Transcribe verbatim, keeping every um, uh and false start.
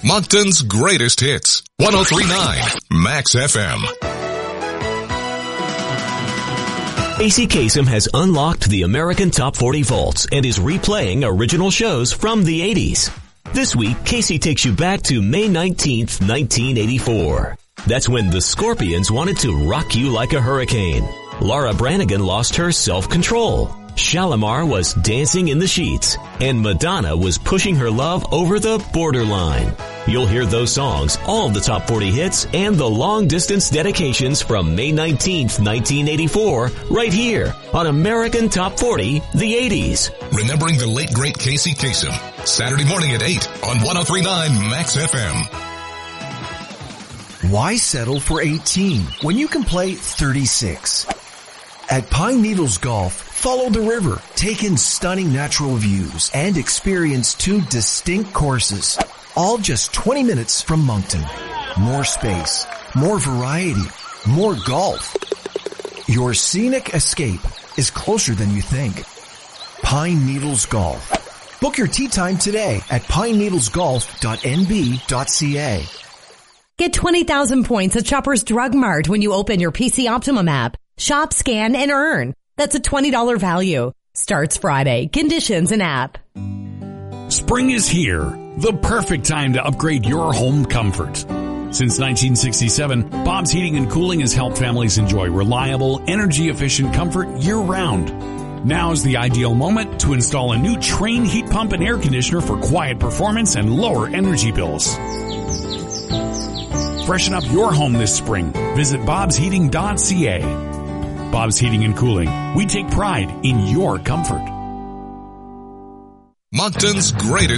Moncton's greatest hits. one oh three point nine Max F M. Casey Kasem has unlocked the American Top forty vaults and is replaying original shows from the eighties. This week, Casey takes you back to May nineteenth, nineteen eighty-four. That's when the Scorpions wanted to rock you like a hurricane. Laura Branigan lost her self-control. Shalimar was dancing in the sheets, and Madonna was pushing her love over the borderline. You'll hear those songs, all the top forty hits, and the long-distance dedications from May nineteenth, nineteen eighty-four, right here on American Top forty, the eighties. Remembering the late, great Casey Kasem. Saturday morning at eight on one oh three point nine Max F M. Why settle for eighteen when you can play thirty-six? At Pine Needles Golf, follow the river, take in stunning natural views, and experience two distinct courses, all just twenty minutes from Moncton. More space, more variety, more golf. Your scenic escape is closer than you think. Pine Needles Golf. Book your tee time today at pine needles golf dot n b dot c a. Get twenty thousand points at Shoppers Drug Mart when you open your P C Optimum app. Shop, scan, and earn. That's a twenty dollars value. Starts Friday. Conditions and app. Spring is here. The perfect time to upgrade your home comfort. Since nineteen sixty-seven, Bob's Heating and Cooling has helped families enjoy reliable, energy-efficient comfort year-round. Now is the ideal moment to install a new Trane heat pump and air conditioner for quiet performance and lower energy bills. Freshen up your home this spring. Visit bobs heating dot c a. Bob's Heating and Cooling. We take pride in your comfort. Moncton's greatest